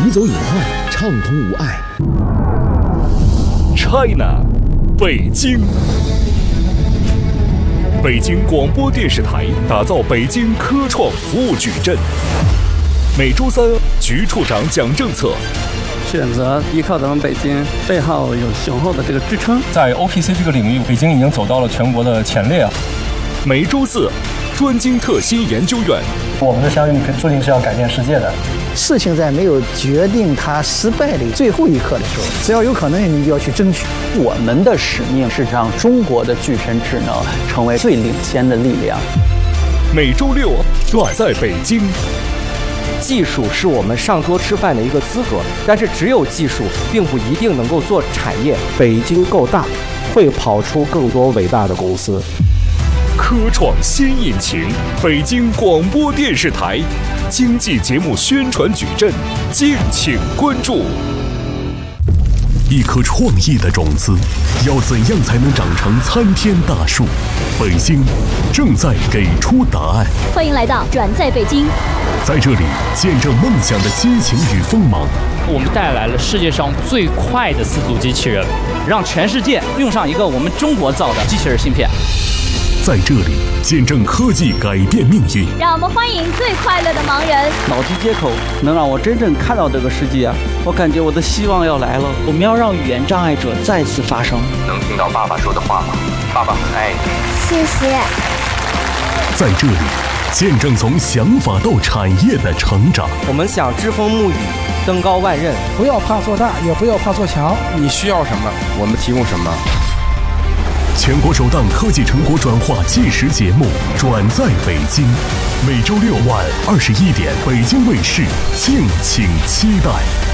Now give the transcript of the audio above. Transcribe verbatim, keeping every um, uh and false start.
移走隐患，畅通无碍。 China， 北京。北京广播电视台打造北京科创服务矩阵。每周三，局处长讲政策。 选择依靠咱们北京背后有雄厚的这个支撑， 在 O P C 这个领域，北京已经走到了全国的前列啊。 每周四，专精特新研究院。 我们的相遇注定是要改变世界的。 事情在没有决定它失败的最后一刻的时候，只要有可能，你就要去争取。 我们的使命是让中国的具身智能成为最领先的力量。 每周六，转在北京。 技术是我们上桌吃饭的一个资格，但是只有技术并不一定能够做产业。 北京够大，会跑出更多伟大的公司。 科创新引擎，北京广播电视台经济节目宣传矩阵，敬请关注。 一颗创意的种子，要怎样才能长成参天大树？北京正在给出答案。 欢迎来到转在北京， 在这里见证梦想的激情与锋芒。 我们带来了世界上最快的四足机器人，让全世界用上一个我们中国造的机器人芯片。 在这里见证科技改变命运。 让我们欢迎最快乐的盲人。 脑机接口能让我真正看到这个世界啊！我感觉我的希望要来了。 我们要让语言障碍者再次发声。 能听到爸爸说的话吗？爸爸很爱你。 谢谢。 在这里见证从想法到产业的成长。 我们想栉风沐雨，登高万仞。 不要怕做大，也不要怕做强。 你需要什么，我们提供什么。 全国首档科技成果转化纪实节目《转在北京》，每周六晚二十一点，北京卫视，敬请期待。